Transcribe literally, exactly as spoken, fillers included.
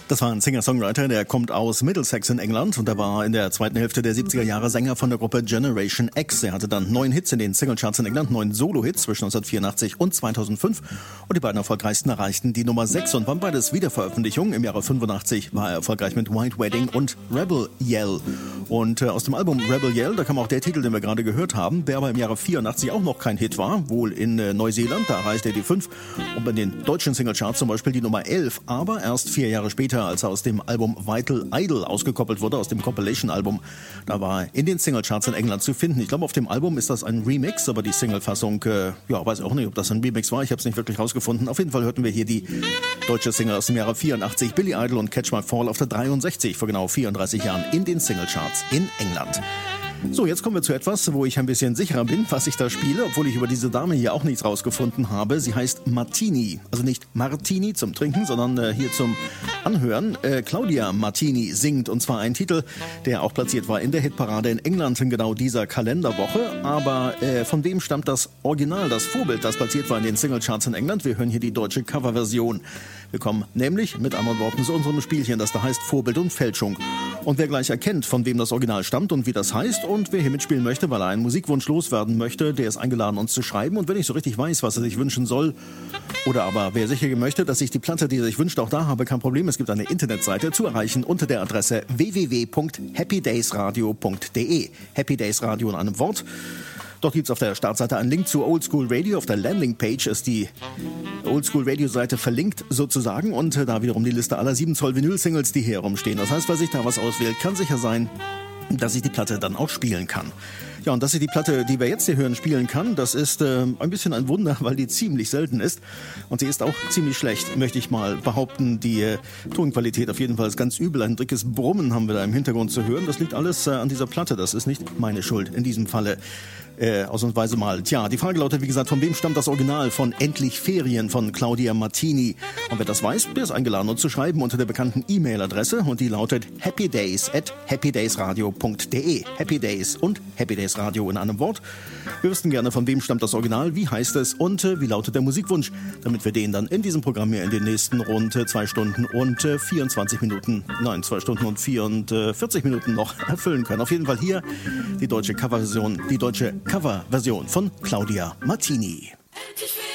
Das war ein Singer-Songwriter, der kommt aus Middlesex in England und er war in der zweiten Hälfte der siebziger Jahre Sänger von der Gruppe Generation X. Er hatte dann neun Hits in den Singlecharts in England, neun Solo-Hits zwischen neunzehnhundertvierundachtzig und zweitausendfünf und die beiden erfolgreichsten erreichten die Nummer sechs und waren beides Wiederveröffentlichungen. Im Jahre fünfundachtzig war er erfolgreich mit White Wedding und Rebel Yell. Und äh, aus dem Album Rebel Yell, da kam auch der Titel, den wir gerade gehört haben, der aber im Jahre vierundachtzig auch noch kein Hit war, wohl in äh, Neuseeland, da erreichte er die fünf und in den deutschen Singlecharts zum Beispiel die Nummer elf, aber erst vier Jahre später, als er aus dem Album Vital Idol ausgekoppelt wurde, aus dem Compilation-Album, da war er in den Singlecharts in England zu finden. Ich glaube, auf dem Album ist das ein Remix, aber die Single-Fassung, äh, ja, weiß auch nicht, ob das ein Remix war, ich habe es nicht wirklich rausgefunden. Auf jeden Fall hörten wir hier die deutsche Single aus dem Jahre vierundachtzig, Billy Idol und Catch My Fall auf der dreiundsechzig, vor genau vierunddreißig Jahren in den Singlecharts in England. So, jetzt kommen wir zu etwas, wo ich ein bisschen sicherer bin, was ich da spiele, obwohl ich über diese Dame hier auch nichts rausgefunden habe. Sie heißt Martini, also nicht Martini zum Trinken, sondern äh, hier zum Anhören. Äh, Claudia Martini singt, und zwar einen Titel, der auch platziert war in der Hitparade in England in genau dieser Kalenderwoche. Aber äh, von wem stammt das Original, das Vorbild, das platziert war in den Singlecharts in England? Wir hören hier die deutsche Coverversion. Wir kommen nämlich, mit anderen Worten, zu unserem Spielchen, das da heißt Vorbild und Fälschung. Und wer gleich erkennt, von wem das Original stammt und wie das heißt, und wer hier mitspielen möchte, weil er einen Musikwunsch loswerden möchte, der ist eingeladen, uns zu schreiben. Und wenn ich so richtig weiß, was er sich wünschen soll, oder aber wer sicher möchte, dass ich die Platte, die er sich wünscht, auch da habe, kein Problem. Es gibt eine Internetseite zu erreichen unter der Adresse w w w punkt happy days radio punkt d e. Happy Days Radio in einem Wort. Dort gibt es auf der Startseite einen Link zu Oldschool Radio. Auf der Landingpage ist die Oldschool Radio-Seite verlinkt sozusagen und äh, da wiederum die Liste aller sieben Zoll Vinyl-Singles, die hier herumstehen. Das heißt, wer sich da was auswählt, kann sicher sein, dass ich die Platte dann auch spielen kann. Ja, und dass ich die Platte, die wir jetzt hier hören, spielen kann, das ist äh, ein bisschen ein Wunder, weil die ziemlich selten ist. Und sie ist auch ziemlich schlecht, möchte ich mal behaupten. Die äh, Tonqualität auf jeden Fall ist ganz übel. Ein dickes Brummen haben wir da im Hintergrund zu hören. Das liegt alles äh, an dieser Platte. Das ist nicht meine Schuld in diesem Falle. Äh, ausnahmsweise mal. Tja, die Frage lautet, wie gesagt, von wem stammt das Original von Endlich Ferien von Claudia Martini? Und wer das weiß, der ist eingeladen, uns zu schreiben unter der bekannten E-Mail-Adresse und die lautet happydays at happydaysradio punkt d e. Happy Days und Happy Days Radio in einem Wort. Wir wüssten gerne, von wem stammt das Original, wie heißt es und äh, wie lautet der Musikwunsch, damit wir den dann in diesem Programm hier in den nächsten rund äh, zwei Stunden und äh, vierundzwanzig Minuten, nein, zwei Stunden und vierundvierzig Minuten noch erfüllen können. Auf jeden Fall hier die deutsche Coverversion, die deutsche Coverversion von Claudia Martini.